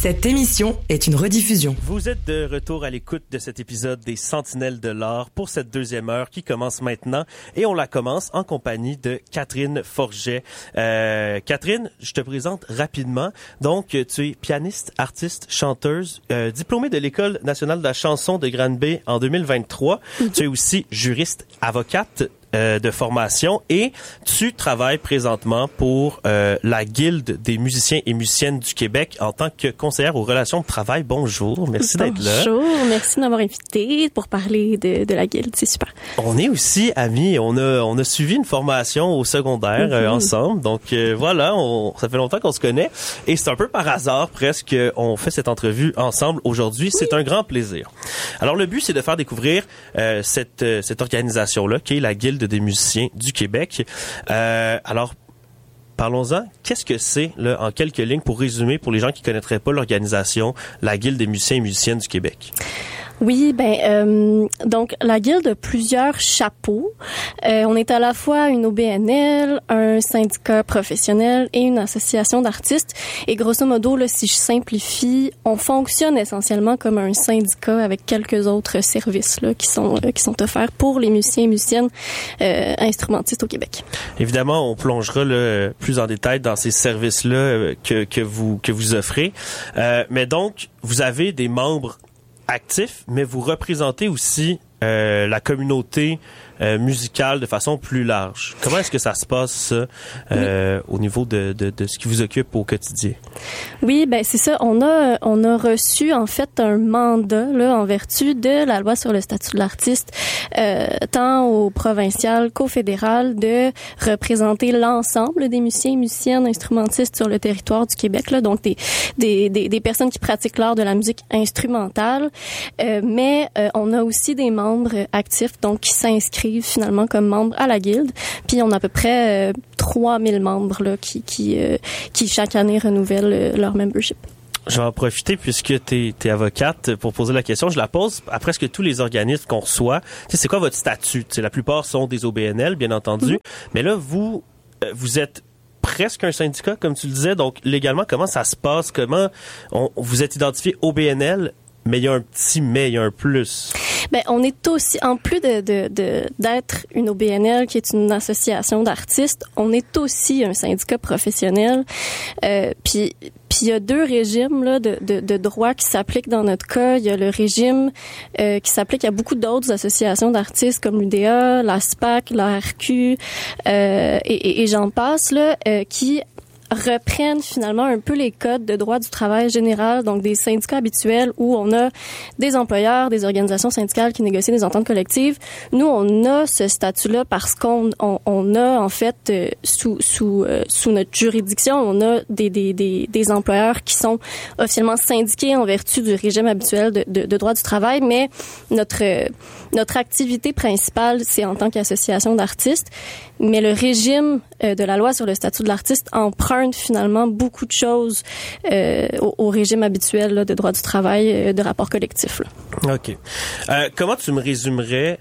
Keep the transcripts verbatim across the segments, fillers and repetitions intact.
Cette émission est une rediffusion. Vous êtes de retour à l'écoute de cet épisode des Sentinelles de l'Art pour cette deuxième heure qui commence maintenant et on la commence en compagnie de Catherine Forget. Euh, Catherine, je te présente rapidement. Donc, tu es pianiste, artiste, chanteuse, euh, diplômée de l'École nationale de la chanson de Granby en deux mille vingt-trois. Mm-hmm. Tu es aussi juriste, avocate Euh, de formation et tu travailles présentement pour euh, la Guilde des musiciens et musiciennes du Québec en tant que conseillère aux relations de travail. Bonjour, merci Bonjour, d'être là. Bonjour, merci de m'avoir invité pour parler de, de la Guilde, c'est super. On est aussi amis, on a on a suivi une formation au secondaire mm-hmm. euh, ensemble, donc euh, voilà, on, ça fait longtemps qu'on se connaît et c'est un peu par hasard presque on fait cette entrevue ensemble aujourd'hui. Oui. C'est un grand plaisir. Alors le but c'est de faire découvrir euh, cette euh, cette organisation-là qui est la Guilde des musiciens du Québec. Euh, alors, parlons-en. Qu'est-ce que c'est, là, en quelques lignes, pour résumer, pour les gens qui ne connaîtraient pas l'organisation, la Guilde des musiciens et musiciennes du Québec? Oui, ben euh, donc la Guilde a plusieurs chapeaux. Euh, on est à la fois une O B N L, un syndicat professionnel et une association d'artistes. Et grosso modo, là, si je simplifie, on fonctionne essentiellement comme un syndicat avec quelques autres services là, qui sont euh, qui sont offerts pour les musiciens et musiciennes euh, instrumentistes au Québec. Évidemment, on plongera là, plus en détail dans ces services-là que que vous que vous offrez. Euh, mais donc, vous avez des membres actif, mais vous représentez aussi euh, la communauté euh, musicale de façon plus large. Comment est-ce que ça se passe, ça, euh, oui. au niveau de, de, de ce qui vous occupe au quotidien? Oui, ben c'est ça. On a on a reçu en fait un mandat là en vertu de la loi sur le statut de l'artiste, euh, tant au provincial qu'au fédéral, de représenter l'ensemble des musiciens et musiciennes instrumentistes sur le territoire du Québec. Là, donc des des des, des personnes qui pratiquent l'art de la musique instrumentale, euh, mais euh, on a aussi des membres actifs donc qui s'inscrivent finalement comme membres à la Guilde. Puis on a à peu près euh, trois mille membres là qui qui euh, qui chaque année renouvellent euh, leur membership. Je vais en profiter puisque tu es avocate pour poser la question. Je la pose à presque tous les organismes qu'on reçoit. Tu sais, c'est quoi votre statut? Tu sais, la plupart sont des O B N L, bien entendu. Mm-hmm. Mais là, vous, euh, vous êtes presque un syndicat, comme tu le disais. Donc, légalement, comment ça se passe? Comment on, vous êtes identifié O B N L? Mais il y a un petit mais, il y a un plus. Ben, on est aussi, en plus de, de, de, d'être une O B N L, qui est une association d'artistes, on est aussi un syndicat professionnel. Euh, puis, puis il y a deux régimes là, de, de, de droit qui s'appliquent dans notre cas. Il y a le régime euh, qui s'applique à beaucoup d'autres associations d'artistes comme l'U D A, la S P A C, la R Q, euh, et, et, et j'en passe, là, euh, qui reprennent finalement un peu les codes de droit du travail général, donc des syndicats habituels où on a des employeurs, des organisations syndicales qui négocient des ententes collectives. Nous, on a ce statut-là parce qu'on on, on a en fait euh, sous sous euh, sous notre juridiction, on a des des des des employeurs qui sont officiellement syndiqués en vertu du régime habituel de de, de droit du travail, mais notre euh, notre activité principale, c'est en tant qu'association d'artistes. Mais le régime euh, de la loi sur le statut de l'artiste emprunte finalement beaucoup de choses euh, au, au régime habituel là, de droit du travail, euh, de rapport collectif. Là. OK. Euh, comment tu me résumerais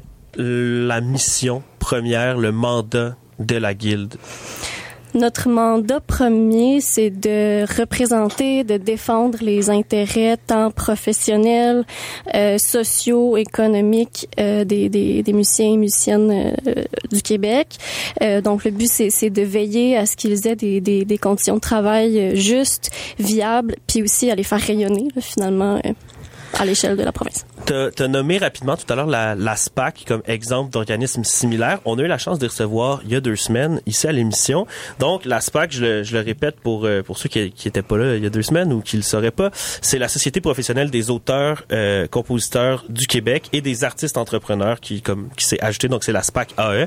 la mission première, le mandat de la Guilde? Notre mandat premier, c'est de représenter, de défendre les intérêts tant professionnels, euh, sociaux, économiques euh, des, des, des musiciens et musiciennes euh, du Québec. Euh, donc, le but, c'est, c'est de veiller à ce qu'ils aient des, des, des conditions de travail justes, viables, puis aussi à les faire rayonner, là, finalement, euh, à l'échelle de la province. T'as, t'as nommé rapidement tout à l'heure la, la S P A C comme exemple d'organisme similaire. On a eu la chance de recevoir il y a deux semaines ici à l'émission. Donc, la S P A C, je le, je le répète pour euh, pour ceux qui qui étaient pas là il y a deux semaines ou qui le sauraient pas, c'est la Société professionnelle des auteurs, euh, compositeurs du Québec et des artistes entrepreneurs qui comme qui s'est ajouté. Donc, c'est la S P A C A E.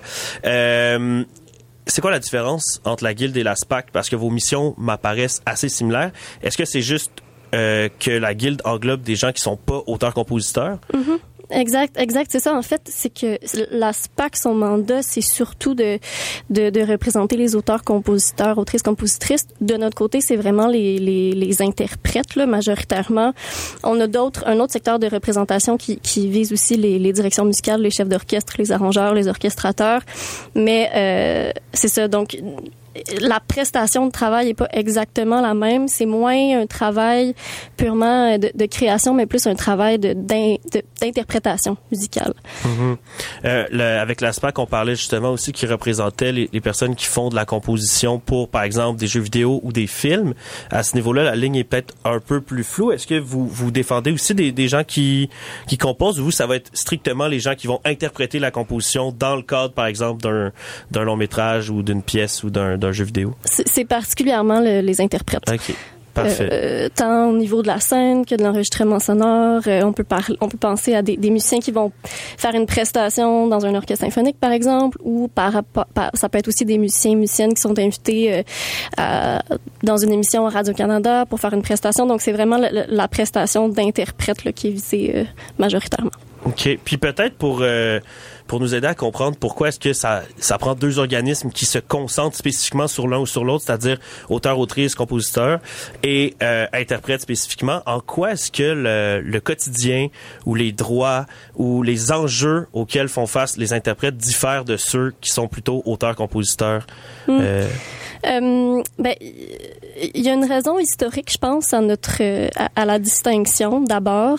Euh, c'est quoi la différence entre la Guilde et la S P A C? Parce que vos missions m'apparaissent assez similaires. Est-ce que c'est juste Euh, que la Guilde englobe des gens qui sont pas auteurs-compositeurs? Mm-hmm. Exact, exact, c'est ça. En fait, c'est que la S P A C, son mandat, c'est surtout de, de, de représenter les auteurs, compositeurs, autrices, compositrices. De notre côté, c'est vraiment les, les, les interprètes, là, majoritairement. On a d'autres, un autre secteur de représentation qui, qui vise aussi les, les directions musicales, les chefs d'orchestre, les arrangeurs, les orchestrateurs. Mais, euh, c'est ça. Donc, la prestation de travail est pas exactement la même. C'est moins un travail purement de, de création, mais plus un travail de, d'in, de d'interprétation musicale. Mm-hmm. Euh, le, avec l'A S P A C, on parlait justement aussi qui représentait les, les personnes qui font de la composition pour, par exemple, des jeux vidéo ou des films. À ce niveau-là, la ligne est peut-être un peu plus floue. Est-ce que vous vous défendez aussi des, des gens qui qui composent, ou vous, ça va être strictement les gens qui vont interpréter la composition dans le cadre, par exemple, d'un d'un long métrage ou d'une pièce ou d'un, d'un jeu vidéo? C'est, c'est particulièrement le, les interprètes. OK. Parfait. Euh, tant au niveau de la scène que de l'enregistrement sonore, euh, on peut par, on peut penser à des, des musiciens qui vont faire une prestation dans un orchestre symphonique, par exemple, ou par, par ça peut être aussi des musiciens et musiciennes qui sont invités euh, à, dans une émission à Radio-Canada pour faire une prestation. Donc, c'est vraiment la, la prestation d'interprète là, qui est visée euh, majoritairement. OK. Puis peut-être pour euh, pour nous aider à comprendre pourquoi est-ce que ça ça prend deux organismes qui se concentrent spécifiquement sur l'un ou sur l'autre, c'est-à-dire auteur, autrice, compositeur et euh, interprète spécifiquement. En quoi est-ce que le, le quotidien ou les droits ou les enjeux auxquels font face les interprètes diffèrent de ceux qui sont plutôt auteurs-compositeurs? Mmh. Euh... Euh, ben, il y a une raison historique, je pense, à notre à, à la distinction. D'abord,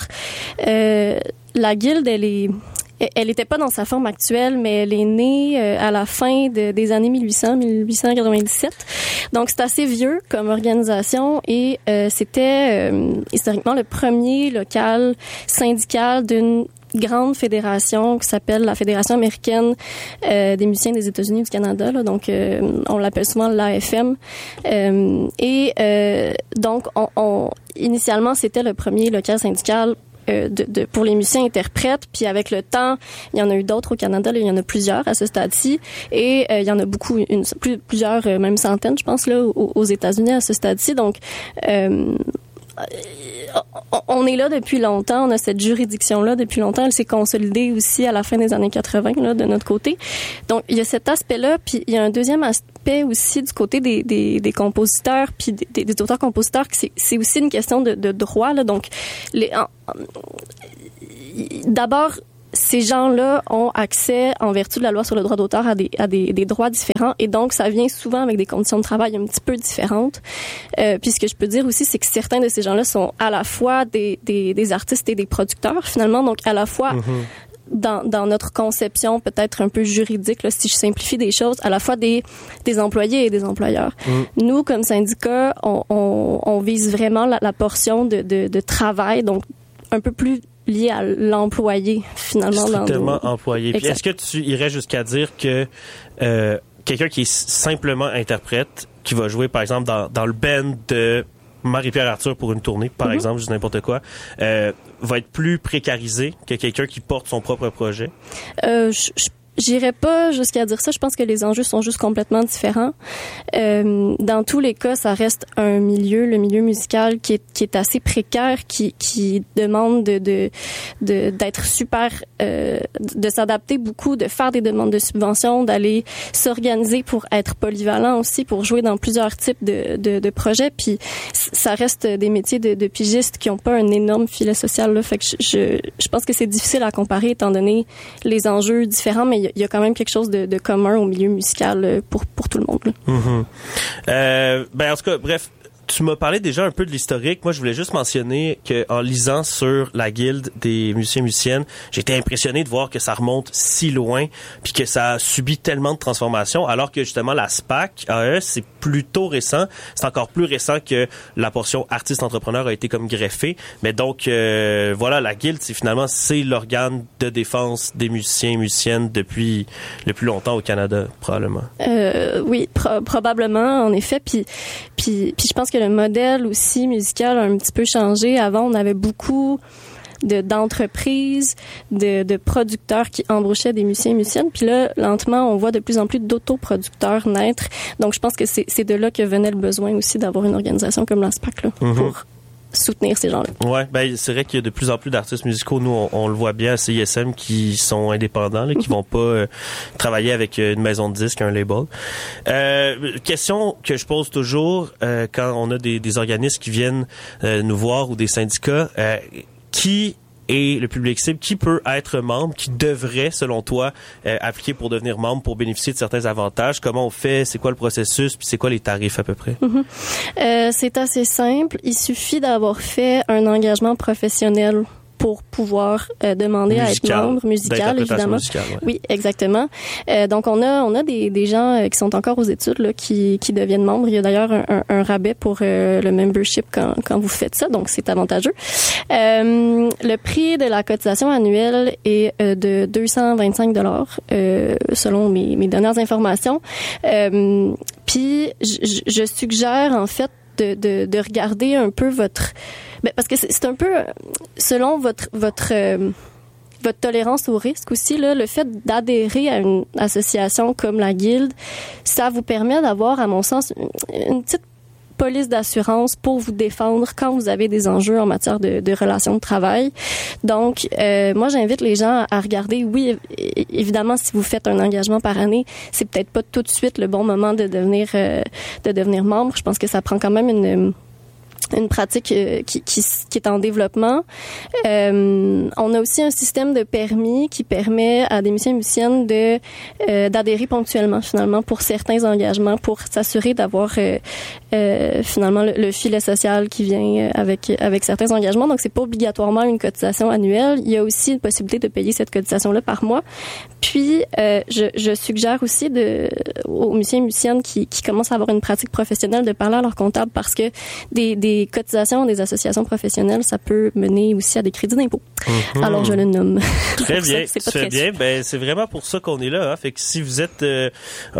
euh, la guilde, elle est elle n'était pas dans sa forme actuelle, mais elle est née euh, à la fin de, des années mille huit cents, mille huit cent quatre-vingt-dix-sept. Donc, c'est assez vieux comme organisation et euh, c'était euh, historiquement le premier local syndical d'une grande fédération qui s'appelle la Fédération américaine euh, des musiciens des États-Unis et du Canada. Là, donc, euh, on l'appelle souvent l'A F M. Euh, et euh, donc, on, on, initialement, c'était le premier local syndical Euh, de, de, pour les musiciens interprètes, puis avec le temps, il y en a eu d'autres au Canada, là, il y en a plusieurs à ce stade-ci, et euh, il y en a beaucoup, une, plus, plusieurs, euh, même centaines, je pense, là, aux, aux États-Unis à ce stade-ci. Donc, euh, on est là depuis longtemps, on a cette juridiction-là depuis longtemps, elle s'est consolidée aussi à la fin des années quatre-vingt, là, de notre côté. Donc, il y a cet aspect-là, puis il y a un deuxième aspect aussi du côté des, des, des compositeurs, puis des, des, des auteurs-compositeurs, c'est, c'est aussi une question de, de droit, là. Donc, les, en, d'abord, ces gens-là ont accès, en vertu de la loi sur le droit d'auteur, à des, à des, des droits différents. Et donc, ça vient souvent avec des conditions de travail un petit peu différentes. Euh, puis ce que je peux dire aussi, c'est que certains de ces gens-là sont à la fois des, des, des artistes et des producteurs, finalement. Donc, à la fois... Mm-hmm. Dans, dans notre conception peut-être un peu juridique, là, si je simplifie des choses, à la fois des, des employés et des employeurs. Mm. Nous, comme syndicat, on, on, on vise vraiment la, la portion de, de, de travail, donc un peu plus lié à l'employé, finalement. Strictement dans nos... employé. Puis est-ce que tu irais jusqu'à dire que euh, quelqu'un qui est simplement interprète, qui va jouer, par exemple, dans, dans le band de Marie-Pierre Arthur pour une tournée, par mm-hmm. exemple, juste n'importe quoi, euh, va être plus précarisé que quelqu'un qui porte son propre projet? Euh, je, je J'irais pas jusqu'à dire ça. Je pense que les enjeux sont juste complètement différents. Euh, dans tous les cas, ça reste un milieu, le milieu musical, qui est, qui est assez précaire, qui, qui demande de, de, de d'être super, euh, de s'adapter beaucoup, de faire des demandes de subventions, d'aller s'organiser pour être polyvalent aussi, pour jouer dans plusieurs types de, de, de projets. Puis ça reste des métiers de, de pigistes qui ont pas un énorme filet social, là. Fait que je, je, je pense que c'est difficile à comparer étant donné les enjeux différents, mais il y a quand même quelque chose de, de commun au milieu musical pour, pour tout le monde. Mm-hmm. Euh, ben en tout cas, bref, tu m'as parlé déjà un peu de l'historique. Moi, je voulais juste mentionner qu'en lisant sur la guilde des musiciens et musiciennes, j'ai été impressionné de voir que ça remonte si loin, puis que ça a subi tellement de transformations, alors que justement la S P A C, A E, c'est plutôt récent. C'est encore plus récent que la portion artiste-entrepreneur a été comme greffée. Mais donc, euh, voilà, la guilde, c'est finalement, c'est l'organe de défense des musiciens et musiciennes depuis le plus longtemps au Canada, probablement. Euh, oui, pro- probablement, en effet. Puis, puis, puis je pense que le modèle aussi musical a un petit peu changé. Avant, on avait beaucoup de d'entreprises, de, de producteurs qui embauchaient des musiciens et musiciennes. Puis là, lentement, on voit de plus en plus d'autoproducteurs naître. Donc, je pense que c'est, c'est de là que venait le besoin aussi d'avoir une organisation comme la S P A C là, mm-hmm. pour soutenir ces gens-là. Ouais, ben c'est vrai qu'il y a de plus en plus d'artistes musicaux. Nous, on, on le voit bien à C I S M qui sont indépendants, là, qui vont pas euh, travailler avec une maison de disques, un label. Euh, question que je pose toujours euh, quand on a des, des organismes qui viennent euh, nous voir ou des syndicats, euh, qui et le public cible qui peut être membre, qui devrait, selon toi, euh, appliquer pour devenir membre, pour bénéficier de certains avantages? Comment on fait? C'est quoi le processus? Puis c'est quoi les tarifs à peu près? Mm-hmm. Euh, c'est assez simple. Il suffit d'avoir fait un engagement professionnel pour pouvoir euh, demander musical, à être membre musical, évidemment. Musicale, ouais. Oui, exactement. Euh, donc on a on a des des gens euh, qui sont encore aux études là qui qui deviennent membres. Il y a d'ailleurs un, un, un rabais pour euh, le membership quand quand vous faites ça, donc c'est avantageux. Euh, le prix de la cotisation annuelle est euh, de deux cent vingt-cinq dollars euh, selon mes mes dernières informations. Euh, puis je, je suggère en fait de de de regarder un peu votre Ben, parce que c'est, c'est un peu selon votre votre euh, votre tolérance au risque aussi là, le fait d'adhérer à une association comme la Guilde, ça vous permet d'avoir, à mon sens, une, une petite police d'assurance pour vous défendre quand vous avez des enjeux en matière de, de relations de travail. Donc, euh, moi, j'invite les gens à, à regarder. Oui, évidemment, si vous faites un engagement par année, c'est peut-être pas tout de suite le bon moment de devenir euh, de devenir membre. Je pense que ça prend quand même une une pratique euh, qui, qui, qui est en développement. Euh, on a aussi un système de permis qui permet à des musiciens et musiciennes de euh, d'adhérer ponctuellement finalement pour certains engagements, pour s'assurer d'avoir euh, euh, finalement le, le filet social qui vient avec avec certains engagements. Donc c'est pas obligatoirement une cotisation annuelle. Il y a aussi une possibilité de payer cette cotisation-là par mois. Puis euh, je, je suggère aussi de aux musiciens et musiciennes qui, qui commencent à avoir une pratique professionnelle de parler à leur comptable parce que des, des cotisations des associations professionnelles, ça peut mener aussi à des crédits d'impôt. Mm-hmm. Alors, je le nomme. Très bien, ça, c'est très bien. Ben, c'est vraiment pour ça qu'on est là. Hein. Fait que si vous êtes euh,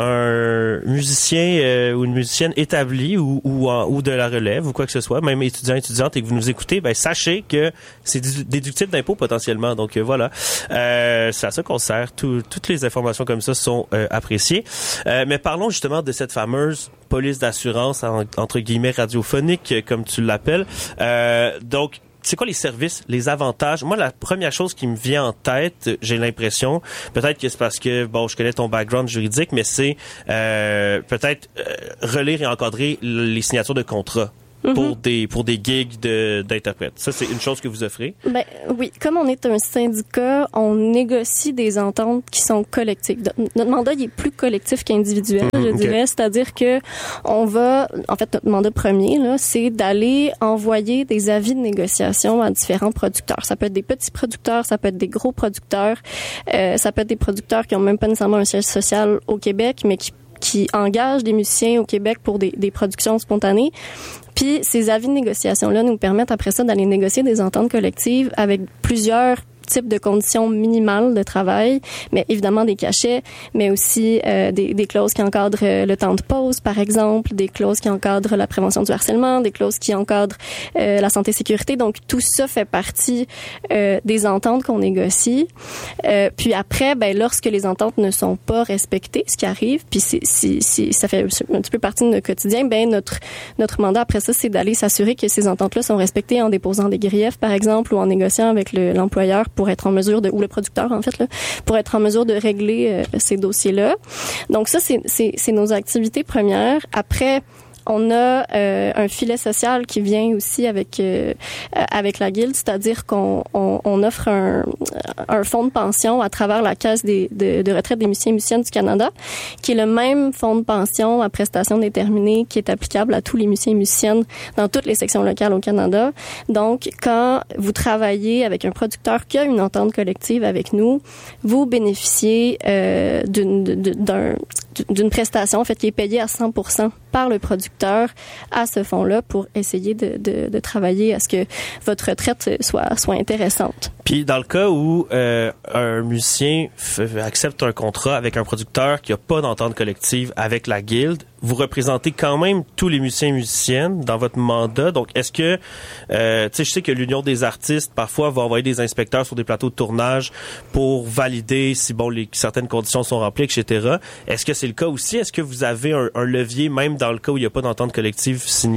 un musicien euh, ou une musicienne établie ou ou, en, ou de la relève ou quoi que ce soit, même étudiant, étudiante, et que vous nous écoutez, ben sachez que c'est déductible d'impôt potentiellement. Donc euh, voilà, euh, c'est à ça qu'on sert. Tout, toutes les informations comme ça sont euh, appréciées. Euh, mais parlons justement de cette fameuse police d'assurance en, entre guillemets radiophonique, comme tu l'appelles. Euh, donc, c'est quoi les services, les avantages? Moi, la première chose qui me vient en tête, j'ai l'impression, peut-être que c'est parce que, bon, je connais ton background juridique, mais c'est euh, peut-être euh, relire et encadrer les signatures de contrats. Mm-hmm. pour des pour des gigs de d'interprètes. Ça, c'est une chose que vous offrez? Ben oui, comme on est un syndicat, on négocie des ententes qui sont collectives. Notre mandat, il est plus collectif qu'individuel, mm-hmm, je dirais. Okay. C'est-à-dire que on va, en fait, notre mandat premier, là, c'est d'aller envoyer des avis de négociation à différents producteurs. Ça peut être des petits producteurs, ça peut être des gros producteurs, euh, ça peut être des producteurs qui ont même pas nécessairement un siège social au Québec, mais qui qui engagent des musiciens au Québec pour des, des productions spontanées. Puis ces avis de négociation-là nous permettent après ça d'aller négocier des ententes collectives avec plusieurs types de conditions minimales de travail, mais évidemment des cachets, mais aussi euh, des, des clauses qui encadrent le temps de pause, par exemple, des clauses qui encadrent la prévention du harcèlement, des clauses qui encadrent euh, la santé et sécurité. Donc, tout ça fait partie euh, des ententes qu'on négocie. Euh, puis après, ben lorsque les ententes ne sont pas respectées, ce qui arrive, puis c'est, c'est, c'est, ça fait un petit peu partie de notre quotidien, ben notre notre mandat après ça, c'est d'aller s'assurer que ces ententes-là sont respectées en déposant des griefs, par exemple, ou en négociant avec le, l'employeur pour être en mesure de, ou le producteur en fait là, pour être en mesure de régler euh, ces dossiers-là. Donc ça, c'est, c'est, c'est nos activités premières. Après, on a euh, un filet social qui vient aussi avec euh, avec la Guilde, c'est-à-dire qu'on on, on offre un, un fonds de pension à travers la Caisse des, de, de retraite des musiciens et musiciennes du Canada, qui est le même fonds de pension à prestations déterminées qui est applicable à tous les musiciens et musiciennes dans toutes les sections locales au Canada. Donc, quand vous travaillez avec un producteur qui a une entente collective avec nous, vous bénéficiez euh, d'une, d'un, d'une prestation en fait qui est payée à cent pour cent par le producteur à ce fonds-là pour essayer de, de, de travailler à ce que votre retraite soit, soit intéressante. Puis dans le cas où euh, un musicien f- accepte un contrat avec un producteur qui n'a pas d'entente collective avec la Guilde, vous représentez quand même tous les musiciens et musiciennes dans votre mandat. Donc, est-ce que, euh, tu sais, je sais que l'Union des artistes, parfois, va envoyer des inspecteurs sur des plateaux de tournage pour valider si, bon, les, certaines conditions sont remplies, et cetera. Est-ce que c'est le cas aussi? Est-ce que vous avez un, un levier, même dans le cas où il n'y a pas d'entente collective signée?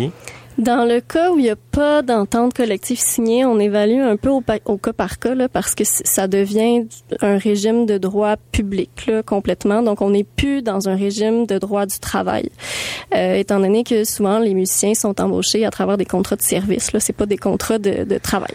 Dans le cas où il n'y a pas d'entente collective signée, on évalue un peu au, pa- au cas par cas là, parce que c- ça devient un régime de droit public là, complètement. Donc, on n'est plus dans un régime de droit du travail, euh, étant donné que souvent les musiciens sont embauchés à travers des contrats de service. Là, c'est pas des contrats de, de travail.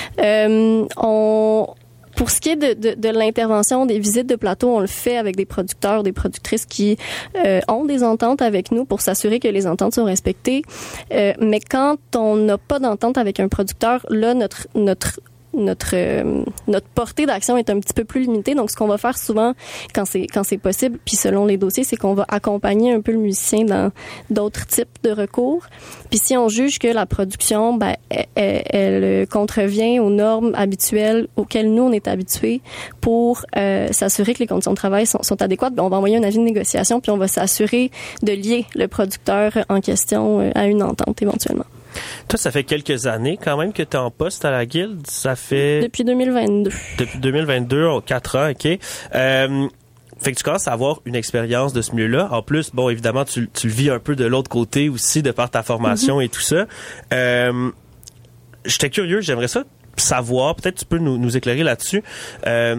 Euh, on Pour ce qui est de, de, de l'intervention, des visites de plateau, on le fait avec des producteurs, des productrices qui euh, ont des ententes avec nous pour s'assurer que les ententes sont respectées. Euh, mais quand on n'a pas d'entente avec un producteur, là, notre notre notre euh, notre portée d'action est un petit peu plus limitée. Donc, ce qu'on va faire souvent quand c'est quand c'est possible, puis selon les dossiers, c'est qu'on va accompagner un peu le musicien dans d'autres types de recours. Puis si on juge que la production, ben, elle, elle contrevient aux normes habituelles auxquelles nous on est habitués pour euh, s'assurer que les conditions de travail sont, sont adéquates, ben, on va envoyer un avis de négociation, puis on va s'assurer de lier le producteur en question à une entente éventuellement. Toi, ça fait quelques années quand même que tu es en poste à la Guilde. Ça fait... Depuis deux mille vingt-deux. Depuis deux mille vingt-deux, quatre ans, OK. Euh, fait que tu commences à avoir une expérience de ce milieu-là. En plus, bon, évidemment, tu, tu le vis un peu de l'autre côté aussi, de par ta formation mm-hmm. et tout ça. Euh, j'étais curieux, j'aimerais ça savoir, peut-être tu peux nous, nous éclairer là-dessus, euh,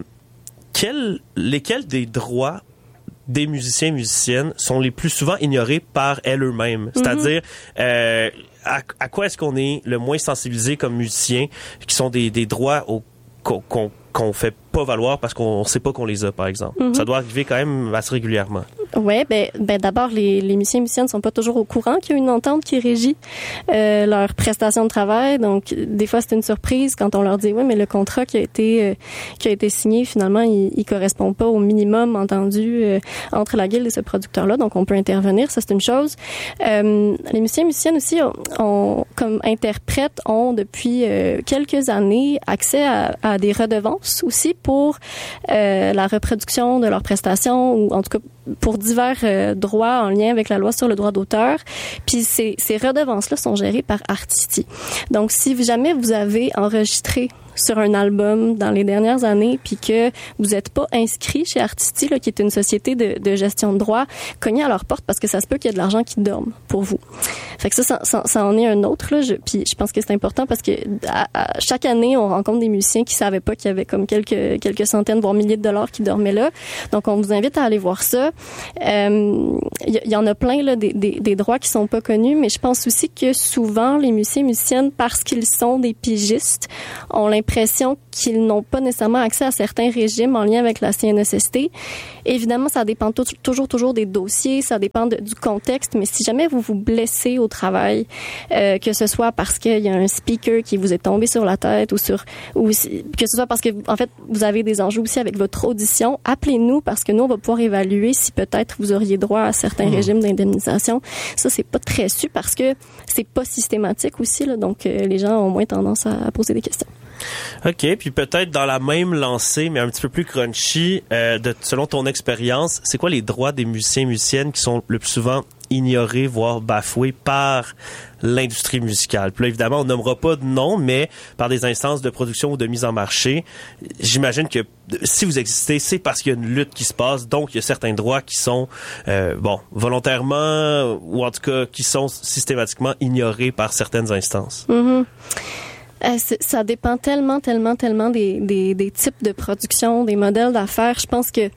quel, lesquels des droits des musiciens et musiciennes sont les plus souvent ignorés par elles eux-mêmes. C'est-à-dire, euh, à, à quoi est-ce qu'on est le moins sensibilisé comme musicien, qui sont des, des droits au, qu'on, qu'on, qu'on fait pas valoir parce qu'on sait pas qu'on les a, par exemple. Mm-hmm. Ça doit arriver quand même assez régulièrement. Ouais, ben, ben d'abord les, les musiciens et musiciennes sont pas toujours au courant qu'il y a une entente qui régit euh, leur prestation de travail. Donc des fois c'est une surprise quand on leur dit oui, mais le contrat qui a été euh, qui a été signé finalement il, il correspond pas au minimum entendu euh, entre la Guilde et ce producteur-là. Donc on peut intervenir, ça c'est une chose. Euh, les musiciens et musiciennes aussi ont, ont comme interprètes ont depuis euh, quelques années accès à, à des redevances aussi pour euh, la reproduction de leurs prestations ou en tout cas pour divers euh, droits en lien avec la loi sur le droit d'auteur. Puis ces, ces redevances-là sont gérées par Artisty. Donc, si jamais vous avez enregistré sur un album dans les dernières années puis que vous n'êtes pas inscrit chez Artisty, là, qui est une société de, de gestion de droits, cognez à leur porte parce que ça se peut qu'il y ait de l'argent qui dorme pour vous. Fait que ça, ça, ça, ça en est un autre. Là. Je, puis je pense que c'est important parce que à, à, chaque année, on rencontre des musiciens qui savaient pas qu'il y avait comme quelques quelques centaines, voire milliers de dollars qui dormaient là. Donc, on vous invite à aller voir ça. Il euh, y, y en a plein là, des, des, des droits qui sont pas connus, mais je pense aussi que souvent, les musiciens et musiciennes, parce qu'ils sont des pigistes, ont l'impression qu'ils n'ont pas nécessairement accès à certains régimes en lien avec la C N S S T. Évidemment, ça dépend t- toujours, toujours des dossiers, ça dépend de, du contexte, mais si jamais vous vous blessez au travail, euh, que ce soit parce qu'il y a un speaker qui vous est tombé sur la tête ou sur, ou si, que ce soit parce que, en fait, vous avez des enjeux aussi avec votre audition, appelez-nous parce que nous, on va pouvoir évaluer si peut-être vous auriez droit à certains mmh. régimes d'indemnisation. Ça, c'est pas très su parce que c'est pas systématique aussi, là, donc euh, les gens ont moins tendance à, à poser des questions. OK, puis peut-être dans la même lancée, mais un petit peu plus crunchy, euh, de, selon ton expérience, c'est quoi les droits des musiciens et musiciennes qui sont le plus souvent ignorés, voire bafoués par l'industrie musicale? Puis là, évidemment, on nommera pas de nom, mais par des instances de production ou de mise en marché, j'imagine que si vous existez, c'est parce qu'il y a une lutte qui se passe, donc il y a certains droits qui sont, euh, bon, volontairement, ou en tout cas, qui sont systématiquement ignorés par certaines instances. Mm-hmm. Euh, ça dépend tellement, tellement, tellement des, des, des types de production, des modèles d'affaires. Je pense que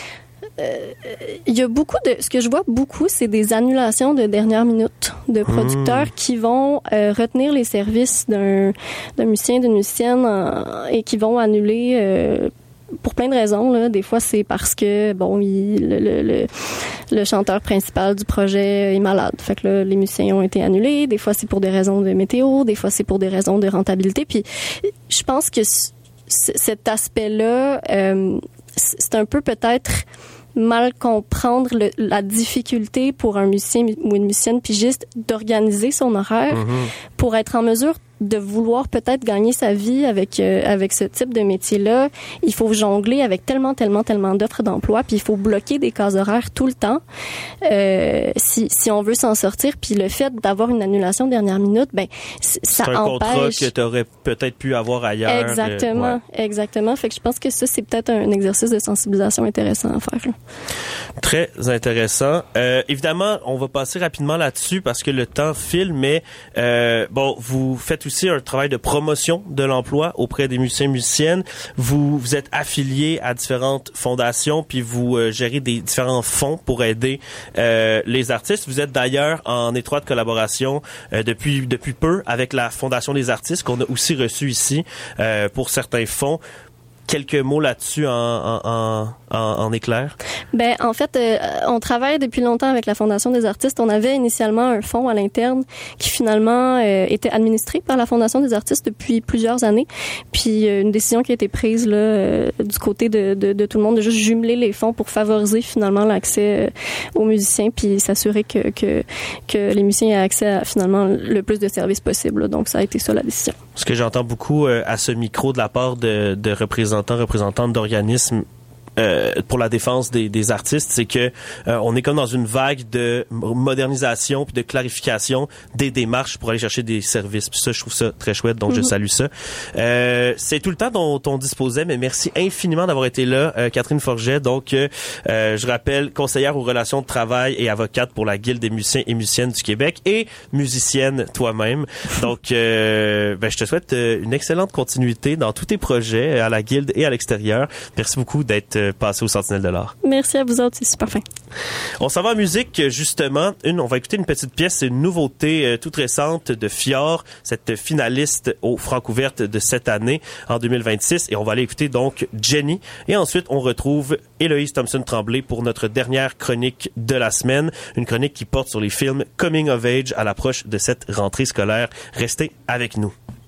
euh, il y a beaucoup de, ce que je vois beaucoup, c'est des annulations de dernière minute de producteurs mmh. qui vont euh, retenir les services d'un, d'un musicien, d'une musicienne euh, et qui vont annuler euh, pour plein de raisons. Là. Des fois, c'est parce que bon, il, le, le, le, le chanteur principal du projet est malade. Fait que là, les musiciens ont été annulés. Des fois, c'est pour des raisons de météo. Des fois, c'est pour des raisons de rentabilité. Puis, je pense que c- cet aspect-là, euh, c'est un peu peut-être mal comprendre le, la difficulté pour un musicien ou une musicienne pigiste d'organiser son horaire mmh. pour être en mesure de vouloir peut-être gagner sa vie avec euh, avec ce type de métier-là, il faut jongler avec tellement, tellement, tellement d'offres d'emploi, puis il faut bloquer des cases horaires tout le temps euh, si si on veut s'en sortir. Puis le fait d'avoir une annulation dernière minute, ben ça c'est un empêche. contrat que tu aurais peut-être pu avoir ailleurs. Exactement, euh, ouais. exactement. Fait que je pense que ça, c'est peut-être un exercice de sensibilisation intéressant à faire. Là. Très intéressant. Euh, évidemment, on va passer rapidement là-dessus parce que le temps file, mais euh, bon, vous faites aussi un travail de promotion de l'emploi auprès des musiciens et musiciennes. Vous, vous êtes affilié à différentes fondations, puis vous euh, gérez des différents fonds pour aider euh, les artistes. Vous êtes d'ailleurs en étroite collaboration euh, depuis depuis peu avec la Fondation des artistes qu'on a aussi reçu ici euh, pour certains fonds. Quelques mots là-dessus en, en, en, en, en éclair? Ben, en fait, euh, on travaille depuis longtemps avec la Fondation des artistes. On avait initialement un fonds à l'interne qui finalement euh, était administré par la Fondation des artistes depuis plusieurs années. Puis euh, une décision qui a été prise là euh, du côté de, de, de tout le monde de juste jumeler les fonds pour favoriser finalement l'accès euh, aux musiciens puis s'assurer que, que, que les musiciens aient accès à finalement le plus de services possible. Donc ça a été ça la décision. Ce que j'entends beaucoup euh, à ce micro de la part de, de représentants représentantes d'organismes euh, pour la défense des, des artistes, c'est que euh, on est comme dans une vague de modernisation puis de clarification des démarches pour aller chercher des services. Puis ça, je trouve ça très chouette, donc mm-hmm. je salue ça. Euh, c'est tout le temps dont on disposait, mais merci infiniment d'avoir été là, euh, Catherine Forget. Donc, euh, je rappelle, conseillère aux relations de travail et avocate pour la Guilde des musiciens et musiciennes du Québec et musicienne toi-même. Donc, euh, ben, je te souhaite une excellente continuité dans tous tes projets à la Guilde et à l'extérieur. Merci beaucoup d'être passé au Sentinelle de l'Art. Merci à vous autres, c'est super fin. On s'en va en musique, justement. Une, on va écouter une petite pièce, c'est une nouveauté euh, toute récente de Fior, cette finaliste au Francouverte de cette année, en deux mille vingt-six. Et on va aller écouter donc Jenny. Et ensuite, on retrouve Héloïse Thompson-Tremblay pour notre dernière chronique de la semaine. Une chronique qui porte sur les films Coming of Age à l'approche de cette rentrée scolaire. Restez avec nous.